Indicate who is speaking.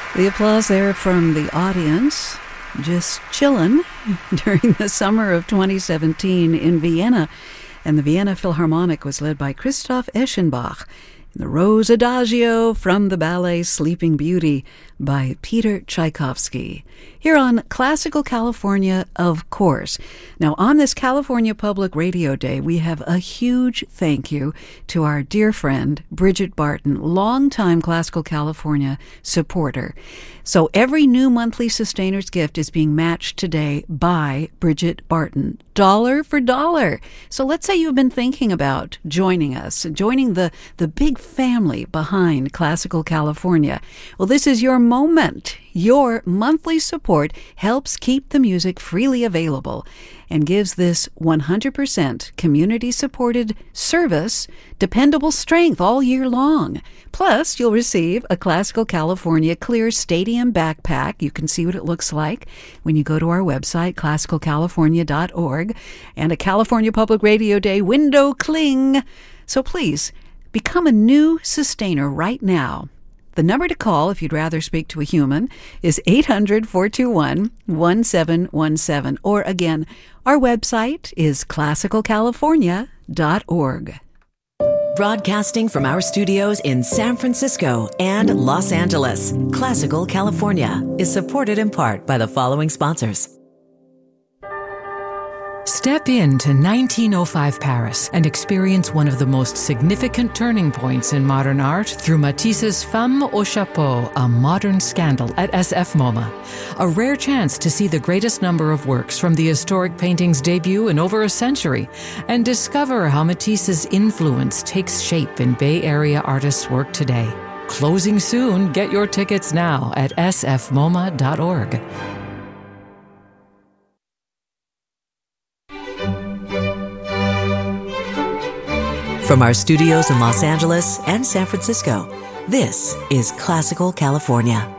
Speaker 1: The applause there from the audience, just chilling during the summer of 2017 in Vienna. And the Vienna Philharmonic was led by Christoph Eschenbach. The Rose Adagio from the ballet Sleeping Beauty by Peter Tchaikovsky. Here on Classical California, of course. Now, on this California Public Radio Day, we have a huge thank you to our dear friend, Bridget Barton, longtime Classical California supporter. So every new monthly Sustainers gift is being matched today by Bridget Barton, dollar for dollar. So let's say you've been thinking about joining us, joining the big family behind Classical California. Well, this is your moment. Your monthly support helps keep the music freely available and gives this 100% community-supported service dependable strength all year long. Plus, you'll receive a Classical California Clear Stadium backpack. You can see what it looks like when you go to our website, classicalcalifornia.org, and a California Public Radio Day window cling. So please, become a new sustainer right now. The number to call, if you'd rather speak to a human, is 800-421-1717. Or again, our website is classicalcalifornia.org.
Speaker 2: Broadcasting from our studios in San Francisco and Los Angeles, Classical California is supported in part by the following sponsors.
Speaker 3: Step into 1905 Paris and experience one of the most significant turning points in modern art through Matisse's Femme au Chapeau, a modern scandal at SF MoMA. A rare chance to see the greatest number of works from the historic painting's debut in over a century and discover how Matisse's influence takes shape in Bay Area artists' work today. Closing soon. Get your tickets now at sfmoma.org.
Speaker 2: From our studios in Los Angeles and San Francisco, this is Classical California.